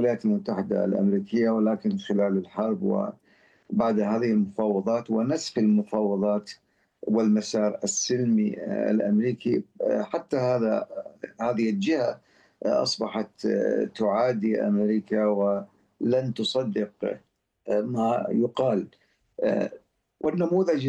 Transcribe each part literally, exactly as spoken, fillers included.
الولايات المتحدة الأمريكية، ولكن خلال الحرب وبعد هذه المفاوضات ونسف المفاوضات والمسار السلمي الأمريكي، حتى هذا هذه الجهة أصبحت تعادي أمريكا ولن تصدق ما يقال. والنموذج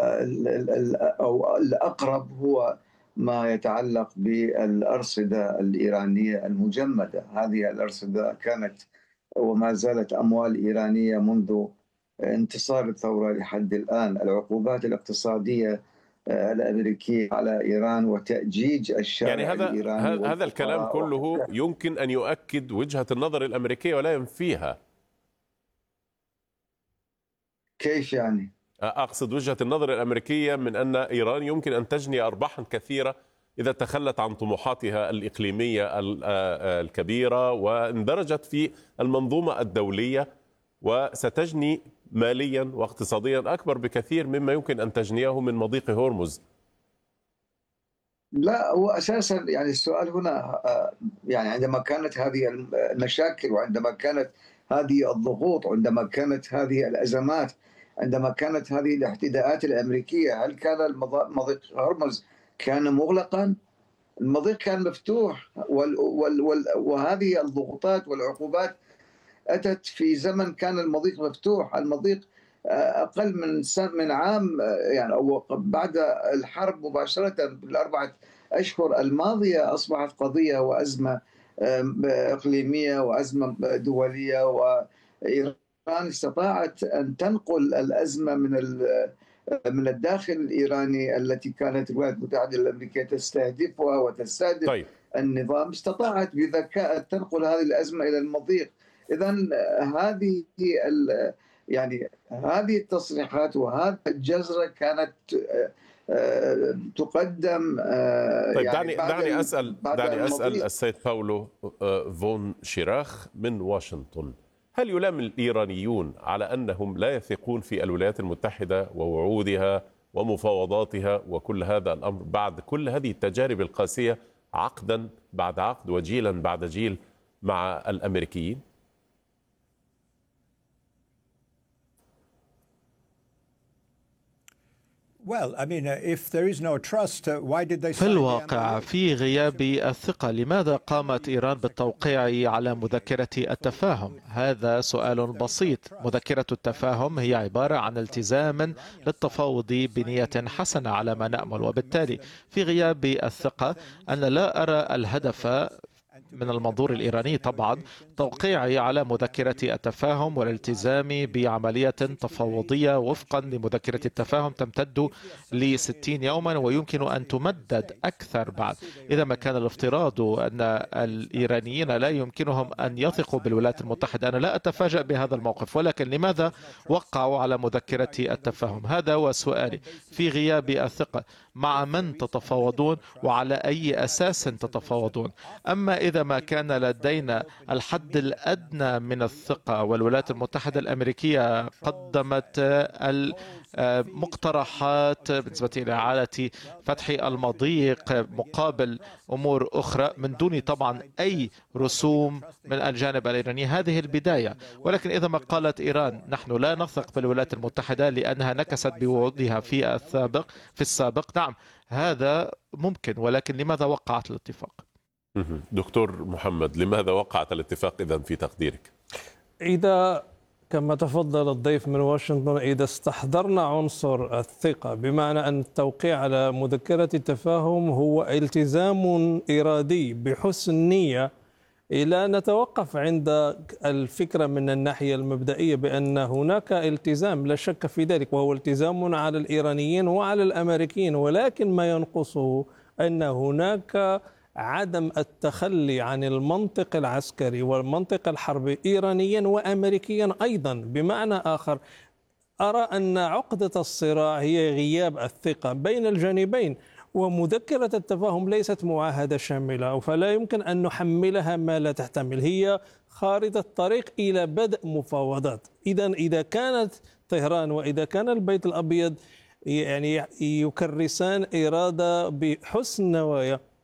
أو الأقرب هو ما يتعلق بالأرصدة الإيرانية المجمدة. هذه الأرصدة كانت وما زالت أموال إيرانية منذ انتصار الثورة لحد الآن. العقوبات الاقتصادية الأمريكية على إيران وتأجيج الشارع يعني هذا الإيراني هذا الكلام كله يمكن أن يؤكد وجهة النظر الأمريكية ولا ينفيها. كيف يعني؟ أقصد وجهة النظر الأمريكية من أن إيران يمكن أن تجني أرباحا كثيرة إذا تخلت عن طموحاتها الإقليمية الكبيرة واندرجت في المنظومة الدولية، وستجني ماليا واقتصاديا أكبر بكثير مما يمكن أن تجنيه من مضيق هرمز. لا، هو أساسا يعني السؤال هنا يعني عندما كانت هذه المشاكل وعندما كانت هذه الضغوط وعندما كانت هذه الأزمات، عندما كانت هذه الاعتداءات الأمريكية، هل كان مضيق هرمز كان مغلقا؟ المضيق كان مفتوح، وال وال وال وهذه الضغوطات والعقوبات أتت في زمن كان المضيق مفتوح. المضيق أقل من من عام يعني أو بعد الحرب مباشرة بالأربعة أشهر الماضية أصبحت قضية وأزمة إقليمية وأزمة دولية، وإيران استطاعت أن تنقل الأزمة من من الداخل الإيراني التي كانت الولايات المتحدة الأمريكية تستهدفها وتستهدف طيب. النظام، استطاعت بذكاء تنقل هذه الأزمة إلى المضيق. إذن هذه يعني هذه التصريحات وهذا الجزرة كانت تقدم. طيب يعني دعني دعني اسال دعني اسال السيد باولو فون شيراخ من واشنطن، هل يلام الايرانيون على انهم لا يثقون في الولايات المتحدة ووعودها ومفاوضاتها وكل هذا الامر بعد كل هذه التجارب القاسية عقدا بعد عقد وجيلا بعد جيل مع الامريكيين؟ في الواقع في غياب الثقة لماذا قامت إيران بالتوقيع على مذكرة التفاهم؟ هذا سؤال بسيط. مذكرة التفاهم هي عبارة عن التزام للتفاوض بنية حسنة على ما نأمل، وبالتالي في غياب الثقة أنا لا أرى الهدف من المنظور الإيراني طبعا توقيعي على مذكرة التفاهم والالتزام بعملية تفاوضية وفقا لمذكرة التفاهم تمتد لستين يوما ويمكن أن تمدد أكثر بعد. إذا ما كان الافتراض أن الإيرانيين لا يمكنهم أن يثقوا بالولايات المتحدة، أنا لا أتفاجأ بهذا الموقف، ولكن لماذا وقعوا على مذكرة التفاهم؟ هذا هو سؤالي. في غياب الثقة مع من تتفاوضون وعلى أي أساس تتفاوضون؟ أما إذا ما كان لدينا الحد الأدنى من الثقة والولايات المتحدة الأمريكية قدمت المقترحات بالنسبة إلى إعادة فتح المضيق مقابل أمور أخرى من دون طبعا أي رسوم من الجانب الإيراني، هذه البداية. ولكن إذا ما قالت إيران نحن لا نثق بالولايات المتحدة لأنها نكست بوعودها في السابق في السابق نعم هذا ممكن، ولكن لماذا وقعت الاتفاق؟ دكتور محمد، لماذا وقعت الاتفاق إذا في تقديرك؟ إذا كما تفضل الضيف من واشنطن، إذا استحضرنا عنصر الثقة بمعنى أن التوقيع على مذكرة التفاهم هو التزام إرادي بحسن نية، إلى نتوقف عند الفكرة من الناحية المبدئية بأن هناك التزام لا شك في ذلك، وهو التزام على الإيرانيين وعلى الأمريكيين، ولكن ما ينقصه أن هناك عدم التخلي عن المنطق العسكري والمنطق الحربي إيرانيا وأمريكيا أيضا. بمعنى آخر، أرى أن عقدة الصراع هي غياب الثقة بين الجانبين، ومذكرة التفاهم ليست معاهدة شاملة فلا يمكن أن نحملها ما لا تحتمل، هي خارطة طريق إلى بدء مفاوضات. إذا إذا كانت طهران وإذا كان البيت الأبيض يعني يكرسان إرادة بحسن نوايا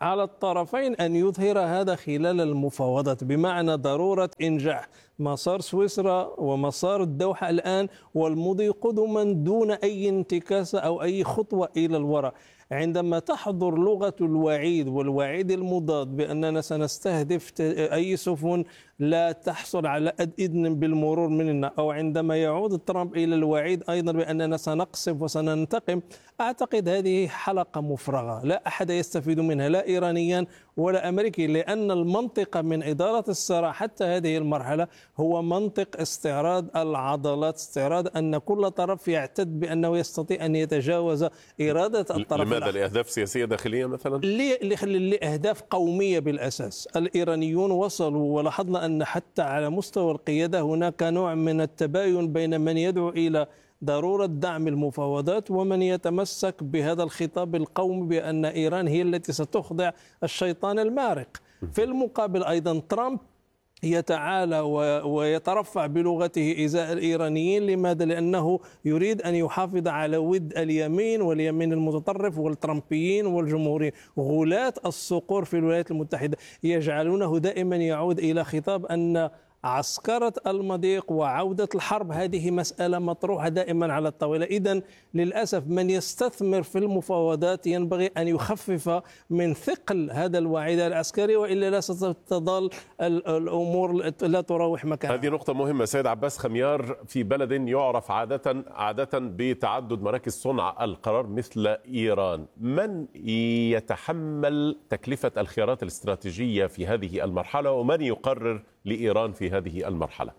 على الطرفين أن يظهر هذا خلال المفاوضات، بمعنى ضرورة إنجاح مسار سويسرا ومسار الدوحة الآن والمضي قدما دون أي انتكاسة أو أي خطوة إلى الوراء. عندما تحضر لغة الوعيد والوعيد المضاد بأننا سنستهدف أي سفن لا تحصل على إذن بالمرور منا، أو عندما يعود ترامب إلى الوعيد أيضا بأننا سنقصف وسننتقم، أعتقد هذه حلقة مفرغة لا أحد يستفيد منها، لا إيرانيا ولا أمريكي، لأن المنطق من إدارة الصراع حتى هذه المرحلة هو منطق استعراض العضلات، استعراض أن كل طرف يعتد بأنه يستطيع أن يتجاوز إرادة الطرف. لماذا؟ لأهداف سياسية داخلية مثلا؟ لأهداف قومية بالأساس. الإيرانيون وصلوا، ولاحظنا أن حتى على مستوى القيادة هناك نوع من التباين بين من يدعو إلى ضرورة دعم المفاوضات ومن يتمسك بهذا الخطاب القومي بأن إيران هي التي ستخضع الشيطان المارق. في المقابل أيضا ترامب يتعالى ويترفع بلغته إزاء الإيرانيين. لماذا؟ لأنه يريد أن يحافظ على ود اليمين واليمين المتطرف والترامبيين والجمهوريين. غلاة الصقور في الولايات المتحدة يجعلونه دائما يعود إلى خطاب أن عسكرة المضيق وعودة الحرب هذه مسألة مطروحة دائما على الطاولة. إذن للأسف من يستثمر في المفاوضات ينبغي أن يخفف من ثقل هذا الوعيد العسكري، وإلا لا ستظل الأمور لا تروح مكانها. هذه نقطة مهمة. سيد عباس خميار، في بلد يعرف عادة عادة بتعدد مراكز صنع القرار مثل إيران، من يتحمل تكلفة الخيارات الاستراتيجية في هذه المرحلة، ومن يقرر لإيران في هذه المرحلة؟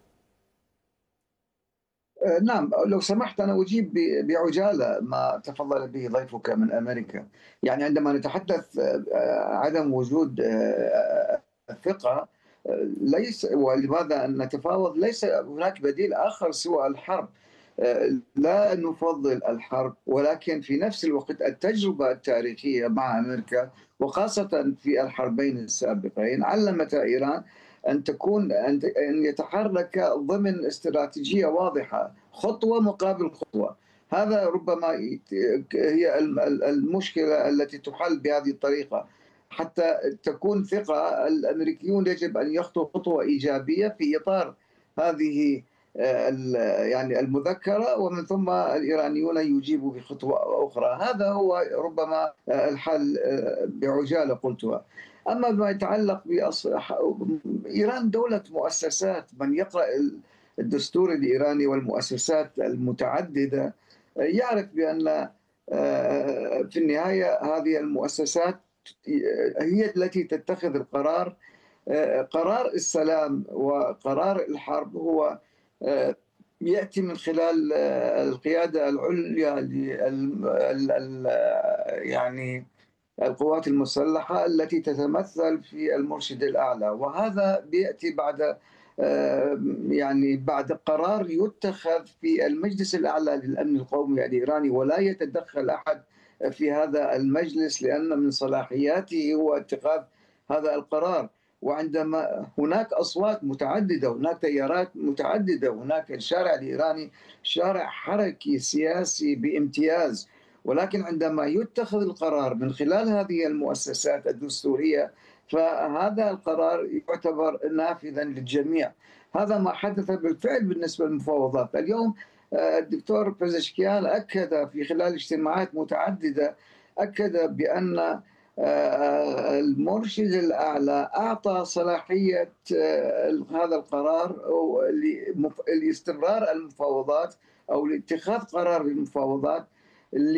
نعم، لو سمحت أنا أجيب بعجالة ما تفضل به ضيفك من أمريكا. يعني عندما نتحدث عدم وجود الثقة ليس ولماذا نتفاوض، ليس هناك بديل آخر سوى الحرب. لا نفضل الحرب، ولكن في نفس الوقت التجربة التاريخية مع أمريكا وخاصة في الحربين السابقين علمت إيران أن تكون أن يتحرك ضمن استراتيجية واضحة، خطوة مقابل خطوة. هذا ربما هي المشكلة التي تحل بهذه الطريقة. حتى تكون ثقة، الأمريكيون يجب أن يخطوا خطوة إيجابية في إطار هذه يعني المذكرة، ومن ثم الإيرانيون يجيبوا بخطوة أخرى. هذا هو ربما الحل بعجالة قلتها. أما ما يتعلق بأصح... إيران دولة مؤسسات، من يقرأ الدستور الإيراني والمؤسسات المتعددة يعرف بأن في النهاية هذه المؤسسات هي التي تتخذ القرار. قرار السلام وقرار الحرب هو يأتي من خلال القيادة العليا لل يعني القوات المسلحة التي تتمثل في المرشد الأعلى، وهذا بيأتي بعد يعني بعد قرار يتخذ في المجلس الأعلى للأمن القومي الإيراني، ولا يتدخل أحد في هذا المجلس لأن من صلاحياته هو اتخاذ هذا القرار. وعندما هناك أصوات متعددة، هناك تيارات متعددة، هناك الشارع الإيراني شارع حركي سياسي بامتياز، ولكن عندما يتخذ القرار من خلال هذه المؤسسات الدستورية فهذا القرار يعتبر نافذا للجميع. هذا ما حدث بالفعل بالنسبة للمفاوضات. اليوم الدكتور بيزشكيان أكد في خلال اجتماعات متعددة أكد بأن المرشد الأعلى أعطى صلاحية هذا القرار لاستمرار المفاوضات أو لاتخاذ قرار بالمفاوضات ل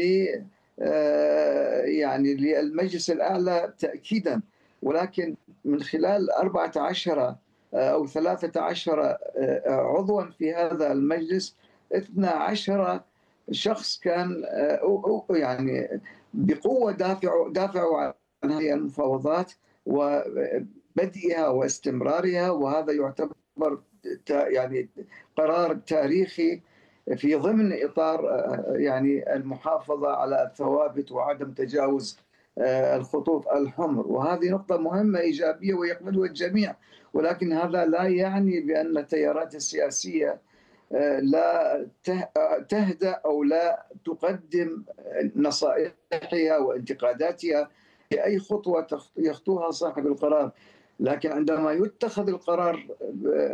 يعني للمجلس الأعلى تأكيدا، ولكن من خلال أربعة عشر أو ثلاثة عشر عضوا في هذا المجلس، اثنا عشر شخص كان يعني بقوة دافعوا دافعوا عن هذه المفاوضات وبدئها واستمرارها، وهذا يعتبر يعني قرار تاريخي في ضمن إطار يعني المحافظة على الثوابت وعدم تجاوز الخطوط الحمر. وهذه نقطة مهمة إيجابية ويقبلها الجميع، ولكن هذا لا يعني بأن التيارات السياسية لا تهدأ أو لا تقدم نصائحها وانتقاداتها بأي خطوة يخطوها صاحب القرار، لكن عندما يتخذ القرار